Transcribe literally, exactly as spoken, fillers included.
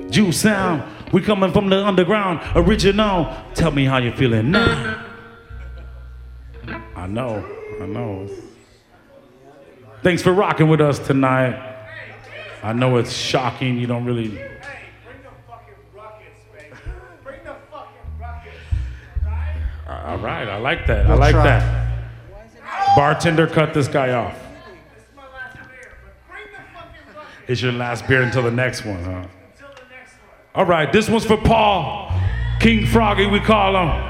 Juice Sound. We coming from the underground, original. Tell me how you feeling now. I know, I know. Thanks for rocking with us tonight. I know it's shocking. You don't really. Hey, bring the fucking ruckus, baby. Bring the fucking ruckus. Right? All right, I like that. I We'll like try. that. Bartender, cut this guy off. This is my last beer, but bring the fucking ruckus It's your last beer until the next one, huh? until the next one. All right, this one's for Paul. King Froggy, we call him.